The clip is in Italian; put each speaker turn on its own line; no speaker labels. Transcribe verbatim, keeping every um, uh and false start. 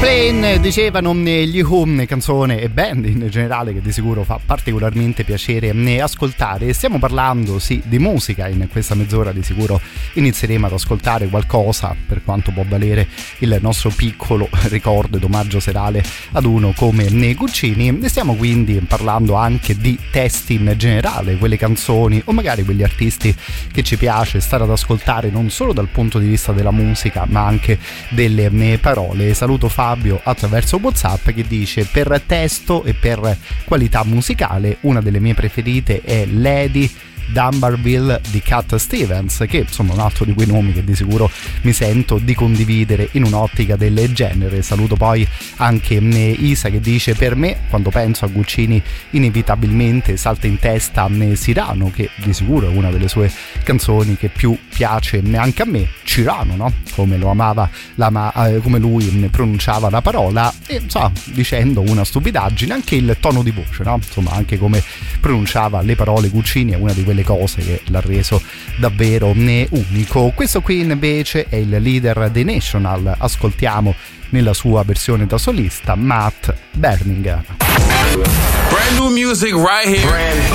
Plane, dicevano gli Who, canzone e band in generale che di sicuro fa particolarmente piacere ascoltare. Stiamo parlando sì di musica, in questa mezz'ora di sicuro inizieremo ad ascoltare qualcosa, per quanto può valere il nostro piccolo ricordo ed omaggio serale ad uno come Guccini. Ne stiamo quindi parlando anche di testi in generale, quelle canzoni o magari quegli artisti che ci piace stare ad ascoltare non solo dal punto di vista della musica ma anche delle parole. Saluto Fabio attraverso WhatsApp che dice: per testo e per qualità musicale una delle mie preferite è Lady Dunbarville di Cat Stevens, che insomma è un altro di quei nomi che di sicuro mi sento di condividere in un'ottica del genere. Saluto poi anche Isa che dice: per me quando penso a Guccini inevitabilmente salta in testa Cyrano, che di sicuro è una delle sue canzoni che più piace anche a me, Cyrano, no? Come lo amava la, eh, come lui pronunciava la parola, e insomma, dicendo una stupidaggine, anche il tono di voce, no? Insomma, anche come pronunciava le parole Guccini è una di quelle cose che l'ha reso davvero unico. Questo qui invece è il leader dei National, ascoltiamo nella sua versione da solista Matt Berninger.
Brand new music right here. Brand